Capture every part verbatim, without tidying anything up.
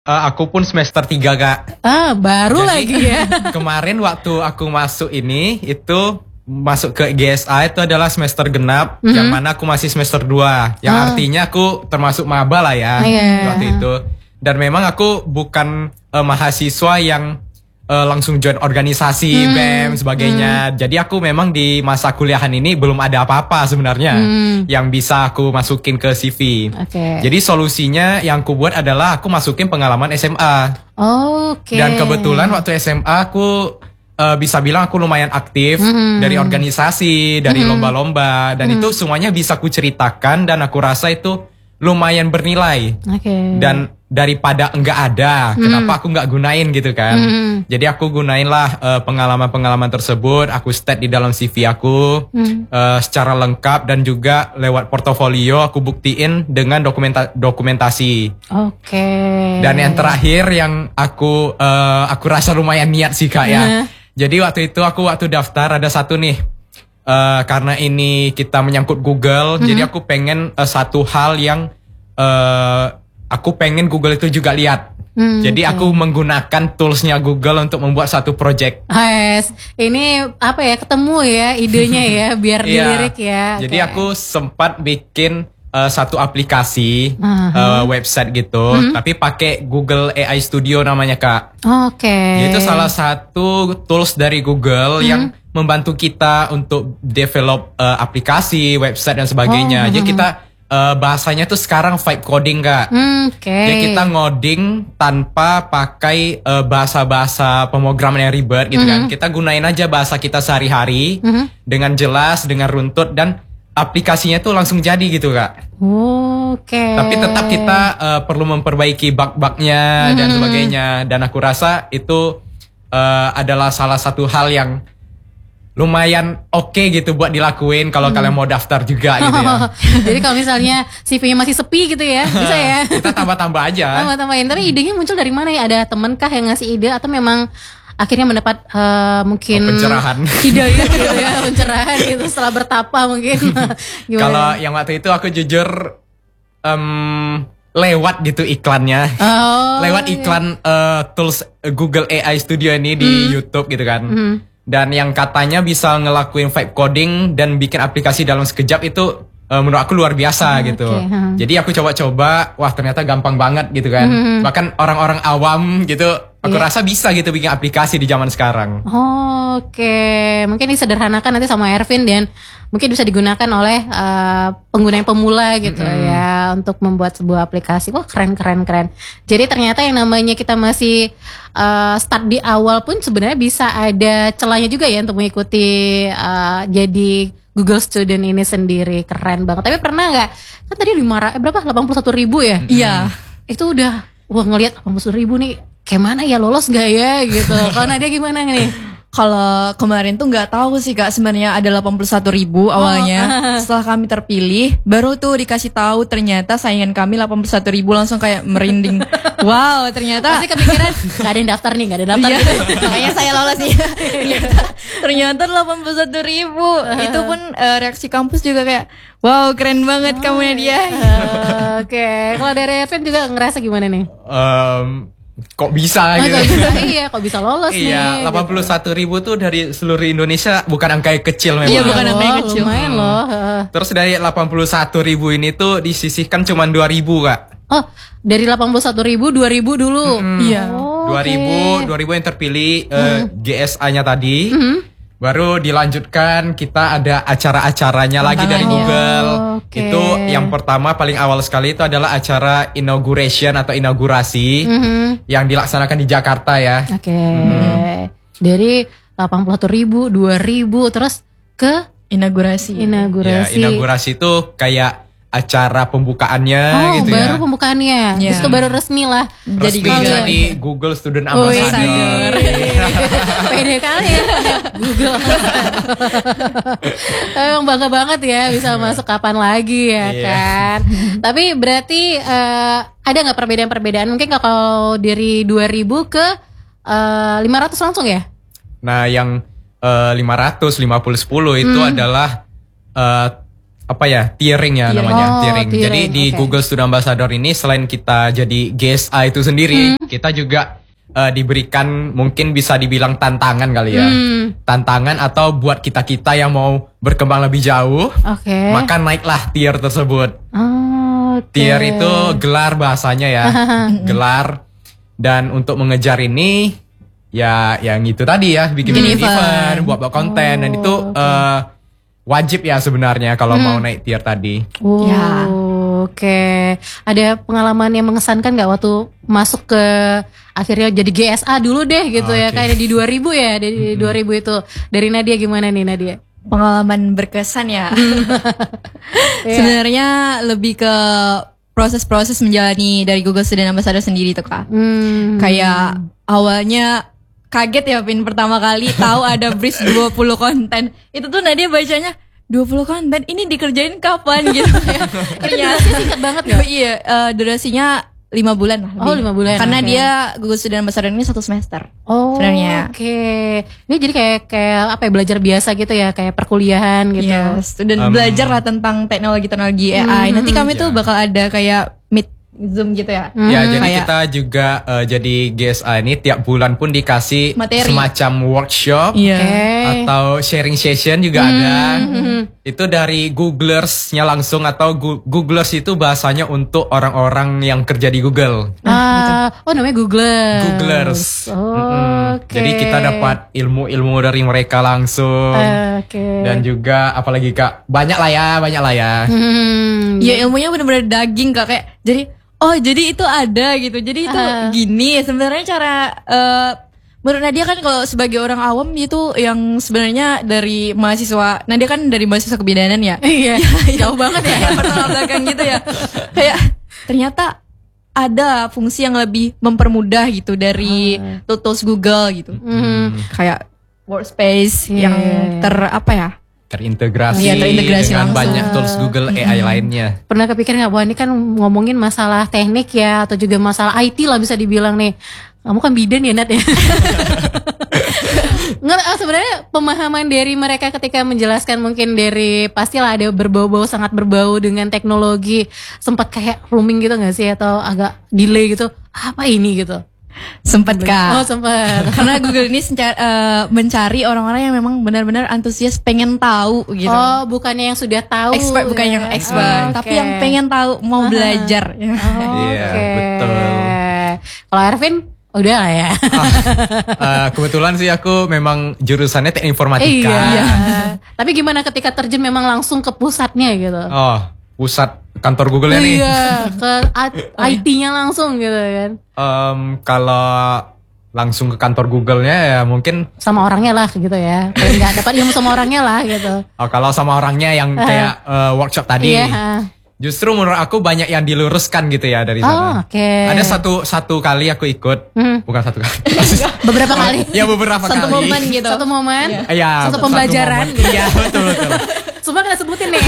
Uh, aku pun semester tiga kak. Ah baru Jadi, lagi ya. Kemarin waktu aku masuk ini itu masuk ke G S A itu adalah semester genap, mm-hmm. yang mana aku masih semester dua, yang oh. artinya aku termasuk maba lah ya, yeah. waktu itu. Dan memang aku bukan uh, mahasiswa yang uh, langsung join organisasi, hmm. B E M sebagainya. Hmm. Jadi aku memang di masa kuliahan ini belum ada apa-apa sebenarnya hmm. yang bisa aku masukin ke C V. Okay. Jadi solusinya yang aku buat adalah aku masukin pengalaman S M A. Oh, Oke. Okay. Dan kebetulan waktu S M A aku uh, bisa bilang aku lumayan aktif hmm. dari organisasi, dari hmm. lomba-lomba, dan hmm. itu semuanya bisa aku ceritakan dan aku rasa itu lumayan bernilai. Okay. Dan daripada enggak ada, hmm. kenapa aku enggak gunain gitu kan. Hmm. Jadi aku gunain lah uh, pengalaman-pengalaman tersebut, aku state di dalam C V aku hmm. uh, secara lengkap dan juga lewat portofolio aku buktiin dengan dokumenta- dokumentasi. Oke. Okay. Dan yang terakhir yang aku uh, aku rasa lumayan niat sih Kak ya. Hmm. Jadi waktu itu aku waktu daftar ada satu nih, uh, karena ini kita menyangkut Google, hmm. jadi aku pengen uh, satu hal yang uh, aku pengen Google itu juga lihat. Hmm, Jadi okay. aku menggunakan toolsnya Google untuk membuat satu project. Yes. Ini apa ya, ketemu ya idenya ya, biar dilirik ya. Jadi okay. aku sempat bikin uh, satu aplikasi uh-huh. uh, website gitu, hmm. tapi pakai Google A I Studio namanya Kak. Oke. Okay. Itu salah satu tools dari Google hmm. yang membantu kita untuk develop uh, aplikasi, website dan sebagainya. Oh, Jadi uh-huh. kita Uh, bahasanya tuh sekarang vibe coding Kak. Mm, Oke. Okay. Jadi kita ngoding tanpa pakai uh, bahasa-bahasa pemrograman yang ribet gitu mm-hmm. kan. Kita gunain aja bahasa kita sehari-hari mm-hmm. dengan jelas, dengan runtut dan aplikasinya tuh langsung jadi gitu Kak. Oke. Okay. Tapi tetap kita uh, perlu memperbaiki bug-bugnya mm-hmm. dan sebagainya. Dan aku rasa itu uh, adalah salah satu hal yang lumayan oke okay gitu buat dilakuin kalau hmm. kalian mau daftar juga gitu ya. Jadi kalau misalnya C V-nya masih sepi gitu ya, bisa ya. Kita tambah-tambah aja. Tambah-tambahin. Tapi idenya muncul dari mana ya? Ada temen kah yang ngasih ide atau memang akhirnya mendapat uh, mungkin oh, pencerahan. Hidayah gitu ya, pencerahan gitu setelah bertapa mungkin. Kalau yang waktu itu aku jujur um, lewat gitu iklannya. Oh, lewat iklan yeah. uh, tools Google A I Studio ini di mm. YouTube gitu kan. Mm. Dan yang katanya bisa ngelakuin vibe coding dan bikin aplikasi dalam sekejap itu uh, menurut aku luar biasa oh, gitu. Okay, huh. Jadi aku coba-coba, wah ternyata gampang banget gitu kan. Mm-hmm. Bahkan orang-orang awam gitu, aku yeah. rasa bisa gitu bikin aplikasi di zaman sekarang. Oh, Oke, okay. Mungkin disederhanakan nanti sama Ervin dan mungkin bisa digunakan oleh uh, pengguna yang pemula gitu mm-hmm. ya untuk membuat sebuah aplikasi. Wah keren keren keren. Jadi ternyata yang namanya kita masih uh, start di awal pun sebenarnya bisa ada celahnya juga ya untuk mengikuti uh, jadi Google Student ini sendiri. Keren banget. Tapi pernah nggak? Kan tadi lima eh, berapa? delapan puluh satu ribu ya? Iya. Mm-hmm. Itu udah wah ngelihat delapan puluh satu ribu nih. Kayak mana ya, lolos gak ya gitu. Kalau Nadia gimana nih? Kalau kemarin tuh nggak tahu sih Kak, sebenarnya ada delapan puluh satu ribu awalnya. Oh. Setelah kami terpilih, baru tuh dikasih tahu ternyata saingan kami delapan puluh satu ribu, langsung kayak merinding. Wow, ternyata pasti kepikiran gak ada yang daftar nih, gak ada daftar. Iya. Makanya saya lolos nih. ternyata, ternyata delapan puluh satu ribu. Itu pun uh, reaksi kampus juga kayak, wow keren banget oh, kamu Nadia. Uh, Oke, okay. Kalau dari Ervin juga ngerasa gimana nih? Um, Kok bisa oh, gitu? Kok bisa, iya, kok bisa lolos nih? Iya, delapan puluh satu ribu tuh dari seluruh Indonesia bukan angka yang kecil memang. Iya, bukan angka yang kecil. Lumayan loh. Terus dari delapan puluh satu ribu ini tuh disisihkan cuma dua ribu Kak. Oh, dari delapan puluh satu ribu, dua ribu dulu? Iya. Hmm. Oh, dua ribu, okay. dua ribu yang terpilih hmm. uh, G S A-nya tadi. Hmm. Baru dilanjutkan kita ada acara-acaranya lagi dari Google. Oh, okay. Itu yang pertama paling awal sekali itu adalah acara inauguration atau inaugurasi mm-hmm. yang dilaksanakan di Jakarta ya. Oke. Okay. Hmm. Dari delapan puluh satu ribu, dua ribu terus ke inaugurasi. Inaugurasi. Ya, inaugurasi itu kayak acara pembukaannya oh, gitu ya. Oh, baru pembukaannya. Yeah. Terus itu baru resmi lah. Resmi jadi, jadi Google Student Ambassador. Pede kali ya Google. Emang bangga banget ya bisa masuk kapan lagi ya kan. Tapi berarti uh, ada gak perbedaan-perbedaan? Mungkin kalau dari dua ribu ke uh, lima ratus langsung ya? Nah yang uh, lima ratus, lima puluh, sepuluh itu hmm. adalah uh, apa ya tiering ya Tiering. namanya Oh, tiering. tiering, Jadi di oke. Google Student Ambassador ini selain kita jadi G S A itu sendiri, Hmm. kita juga uh, diberikan mungkin bisa dibilang tantangan kali ya, Hmm. tantangan atau buat kita kita yang mau berkembang lebih jauh, Oke. maka naiklah tier tersebut. Oh, oke. Tier itu gelar bahasanya ya, gelar. Dan untuk mengejar ini ya yang itu tadi ya bikin Bikin bikin event, event. buat buat konten dan itu uh, wajib ya sebenarnya kalau mau naik tier tadi. Oh, Ya. Oke. Ada pengalaman yang mengesankan nggak waktu masuk ke akhirnya jadi G S A dulu deh gitu ya, Oke. kayak di dua ribu ya, di dua ribu itu. Dari Nadia gimana nih Nadia? Pengalaman berkesan ya. Iya. Sebenarnya lebih ke proses-proses menjalani dari Google Student Ambassador sendiri tuh Kak. Hmm. Kayak awalnya kaget ya Pin pertama kali tahu ada brief dua puluh konten. Itu tuh Nadia bacanya dua puluh konten ini dikerjain kapan gitu ya. Ternyata singkat banget ya? Iya, eh, durasinya lima bulan lah. Oh, lebih. lima bulan, Karena oke. dia Google Student Ambassador ini satu semester. Oh, sebenarnya. oke. Ini jadi kayak kayak apa ya, belajar biasa gitu ya, kayak perkuliahan gitu. Yes, dan Um, belajar lah tentang teknologi-teknologi A I. Nanti kami tuh Ya. bakal ada kayak meet Zoom gitu ya. Ya, jadi Kayak- kita juga uh, jadi G S A ini tiap bulan pun dikasih Materi. semacam workshop Iya. Oke. atau sharing session juga ada. Itu dari Googlers-nya langsung atau Gu- Googlers itu bahasanya untuk orang-orang yang kerja di Google. Ah, oh namanya Googlers. Googlers. Oh, Mm-mm. oke. Jadi kita dapat ilmu-ilmu dari mereka langsung. Oke. Dan juga apalagi Kak, banyak lah ya, banyak lah ya. Hmm. Ya ilmunya bener-bener daging Kak, kayak jadi oh jadi itu ada gitu. Jadi itu Ah. gini sebenarnya cara eh menurut Nadia kan kalau sebagai orang awam itu yang sebenarnya dari mahasiswa Nadia kan dari mahasiswa kebidanan ya. Iya, jauh banget ya. Kayak pertama belakang gitu ya. Kayak ternyata ada fungsi yang lebih mempermudah gitu dari tools Google gitu. Hmm. Kayak workspace Iya, yang iya, iya. ter apa ya? Terintegrasi, Iya, terintegrasi dengan langsung. banyak tools Google A I lainnya. Pernah kepikiran nggak bahwa ini kan ngomongin masalah teknik ya, atau juga masalah I T lah bisa dibilang nih. Kamu kan bidan ya Nat ya. Nggak, ah, sebenarnya pemahaman dari mereka ketika menjelaskan mungkin dari pastilah ada berbau-bau sangat berbau dengan teknologi, sempat kayak rooming gitu nggak sih atau agak delay gitu, apa ini gitu? Sempet Kak. Oh sempat. Karena Google ini senca- eh, mencari orang-orang yang memang benar-benar antusias pengen tahu gitu. Oh bukannya yang sudah tahu. Expert bukan ya? yang expert, Oh, tapi oke. yang pengen tahu mau belajar. Oh, Iya, oke. betul. Kalau Ervin udah lah ya. Eh, kebetulan sih aku memang jurusannya teknik informatika. Iya. Tapi gimana ketika terjun memang langsung ke pusatnya gitu? Oh, pusat kantor Google-nya nih. Iya, ke I T-nya langsung gitu kan. Em, kalau langsung ke kantor Google-nya ya mungkin Sama orangnya lah gitu ya. Kalau nggak dapat ilmu sama orangnya lah gitu. oh, kalau sama orangnya yang kayak eh, workshop tadi. Iya. ha. Justru menurut aku banyak yang diluruskan gitu ya dari Oh, sana. oke. Ada satu satu kali aku ikut, Hmm. bukan satu kali. Beberapa kali. ya beberapa Satu kali. momen gitu. Satu momen. Iya, Satu pembelajaran. momen. Iya, betul betul. Semua kita sebutin nih.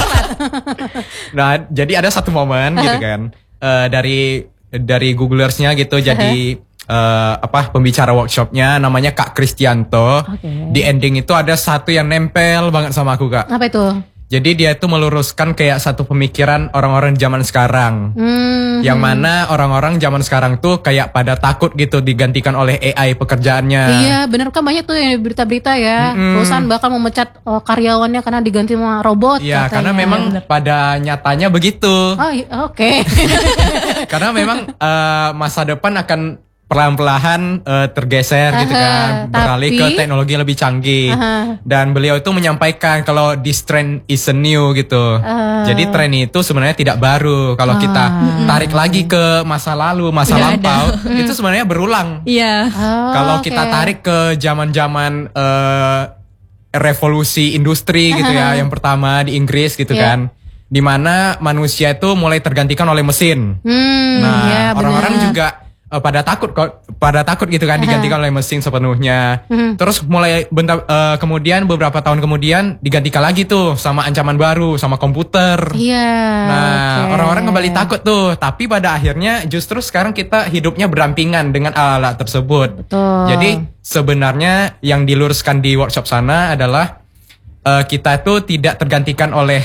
Nah, jadi ada satu momen gitu kan. eh, dari dari Googlers-nya gitu jadi eh, apa pembicara workshopnya namanya Kak Kristianto. Oke. Di ending itu ada satu yang nempel banget sama aku Kak. Apa itu? Jadi dia itu meluruskan kayak satu pemikiran orang-orang zaman sekarang. Hmm. Yang mana orang-orang zaman sekarang tuh kayak pada takut gitu digantikan oleh A I pekerjaannya. Iya bener kan banyak tuh yang berita-berita ya. Perusahaan bakal memecat oh, karyawannya karena diganti sama robot. Iya, karena katanya. memang pada nyatanya begitu. Oh iya, oke. Karena memang eh, masa depan akan perlahan-lahan eh, tergeser gitu Aha, kan, beralih ke tapi- teknologi yang lebih canggih. Aha. Dan beliau itu menyampaikan kalau this trend is a new gitu. Ah. Jadi tren itu sebenarnya tidak baru. Kalau kita tarik lagi ke masa lalu, masa Udah lampau, itu sebenarnya berulang. Iya. Oh, Kalau oke. kita tarik ke zaman-zaman eh, revolusi industri gitu ya, yang pertama di Inggris gitu Iya. kan, di mana manusia itu mulai tergantikan oleh mesin. Hmm, Nah, ya, orang-orang benar. juga eh, pada takut kok, pada takut gitu kan digantikan oleh mesin sepenuhnya. Hmm. Terus mulai bentar, eh, kemudian beberapa tahun kemudian digantikan lagi tuh sama ancaman baru, sama komputer. Iya. Nah, oke. orang-orang kembali takut tuh, tapi pada akhirnya justru sekarang kita hidupnya berdampingan dengan alat tersebut. Betul. Jadi sebenarnya yang diluruskan di workshop sana adalah eh, kita itu tidak tergantikan oleh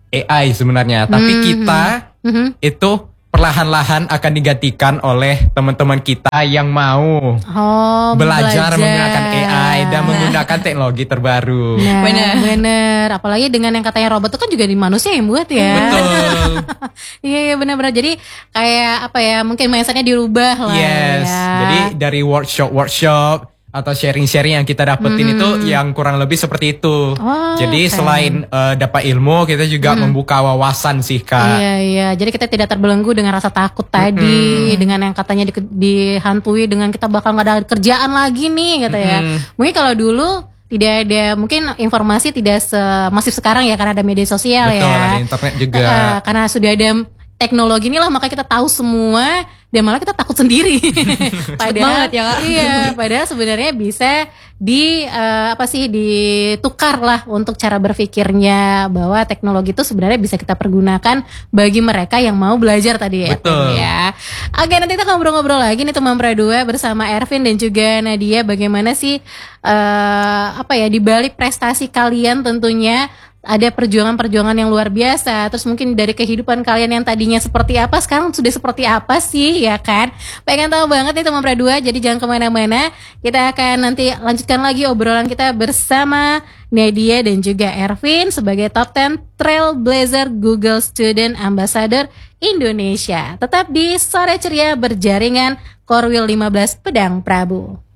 A I sebenarnya, tapi Hmm. kita Mhm. itu perlahan-lahan akan digantikan oleh teman-teman kita yang mau Oh, belajar menggunakan A I dan menggunakan teknologi terbaru. Nah, Bener. bener. Apalagi dengan yang katanya robot itu kan juga di manusia yang buat ya. Betul. Iya, iya benar-benar. Jadi kayak apa ya? Mungkin mindsetnya dirubah lah. Yes. Ya. Jadi dari workshop-workshop atau sharing-sharing yang kita dapetin itu yang kurang lebih seperti itu. Oh, Jadi keren. selain eh, dapat ilmu, kita juga membuka wawasan sih Kak. Iya iya, jadi kita tidak terbelenggu dengan rasa takut tadi, dengan yang katanya di, dihantui dengan kita bakal nggak ada kerjaan lagi nih, gitu ya. Mungkin kalau dulu tidak ada, mungkin informasi tidak semasif sekarang ya karena ada media sosial Betul, ya. ada internet juga. Eh, karena sudah ada teknologi inilah maka kita tahu semua dan malah kita takut sendiri. padahal banget ya, Kak. iya, padahal sebenarnya bisa di eh, apa sih ditukar lah untuk cara berpikirnya bahwa teknologi itu sebenarnya bisa kita pergunakan bagi mereka yang mau belajar tadi ya. Betul. Ya. Oke, nanti kita ngobrol-ngobrol lagi nih teman Pradua bersama Ervin dan juga Nadia, bagaimana sih eh apa ya di balik prestasi kalian tentunya ada perjuangan-perjuangan yang luar biasa. Terus mungkin dari kehidupan kalian yang tadinya seperti apa, sekarang sudah seperti apa sih, ya kan? Pengen tahu banget nih teman Pradua, jadi jangan kemana-mana. Kita akan nanti lanjutkan lagi obrolan kita bersama Nadia dan juga Ervin sebagai Top sepuluh Trailblazer Google Student Ambassador Indonesia. Tetap di Sore Ceria berjaringan Korwil lima belas Pedang Prabu.